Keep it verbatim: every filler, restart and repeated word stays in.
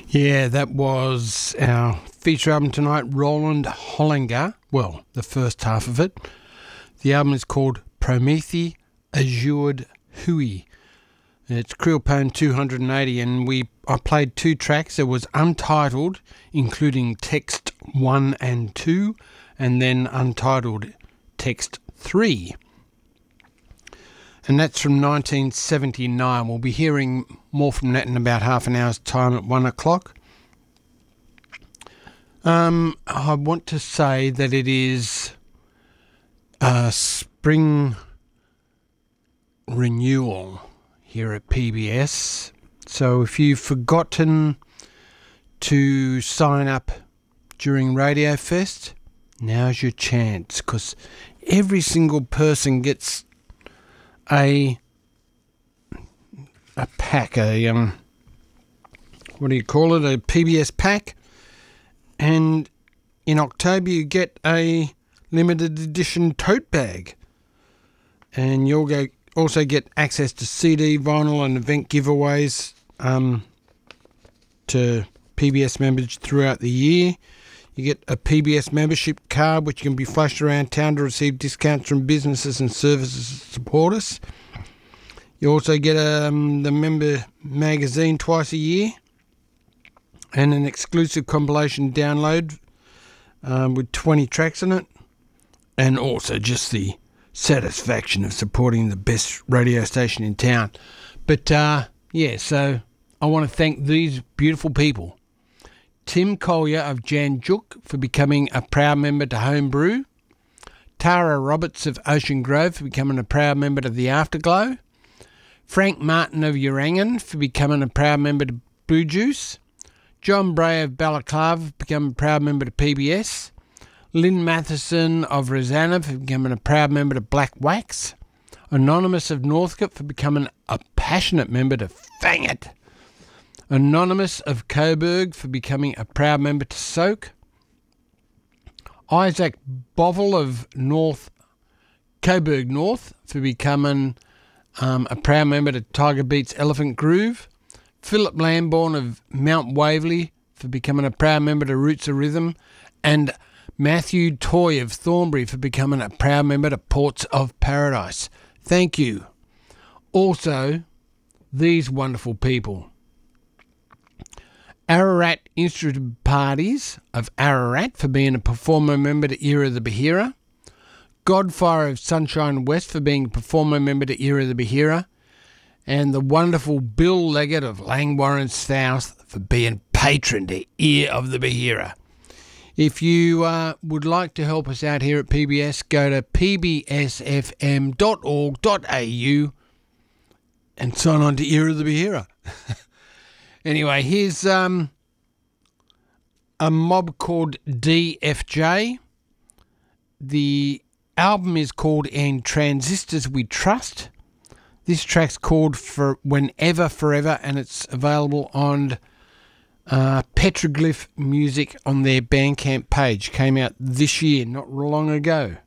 Yeah, that was our feature album tonight, Roland Hollinger. Well, the first half of it. The album is called Promethe Assured Hui. It's Creel Poem two hundred eighty, and we I played two tracks. It was Untitled, including text one and two, and then Untitled text three. And that's from nineteen seventy-nine. We'll be hearing more from that in about half an hour's time at one o'clock. Um, I want to say that it is a spring renewal here at P B S. So if you've forgotten to sign up during Radio Fest, now's your chance, because every single person gets a a pack, a um, what do you call it? A P B S pack, and in October you get a limited edition tote bag, and you'll go also get access to C D, vinyl, and event giveaways um, to P B S members throughout the year. You get a P B S membership card, which can be flashed around town to receive discounts from businesses and services that support us. You also get um, the member magazine twice a year and an exclusive compilation download um, with twenty tracks in it, and also just the satisfaction of supporting the best radio station in town. But uh, yeah, so I want to thank these beautiful people. Tim Collier of Jan Juk for becoming a proud member to Homebrew. Tara Roberts of Ocean Grove for becoming a proud member to The Afterglow. Frank Martin of Urangan for becoming a proud member to Blue Juice. John Bray of Balaclava for becoming a proud member to P B S. Lynn Matheson of Rosanna for becoming a proud member to Black Wax. Anonymous of Northcote for becoming a passionate member to Fang It. Anonymous of Coburg for becoming a proud member to Soak. Isaac Bovel of North Coburg North for becoming um, a proud member to Tiger Beats Elephant Groove. Philip Lambourne of Mount Waverley for becoming a proud member to Roots of Rhythm. And Matthew Toy of Thornbury for becoming a proud member to Ports of Paradise. Thank you. Also, these wonderful people. Ararat Instrument Parties of Ararat for being a performer member to Era the Bahira. Godfire of Sunshine West for being a performer member to Era the Bahira. And the wonderful Bill Leggett of Langwarrin South for being patron to Ear of the Bahira. If you uh, would like to help us out here at P B S, go to p b s f m dot org dot a u and sign on to Ear of the Bahira. Anyway, here's um, a mob called D F J. The album is called And Transistors We Trust. This track's called For Whenever Forever, and it's available on uh, Petroglyph Music on their Bandcamp page. Came out this year, not long ago.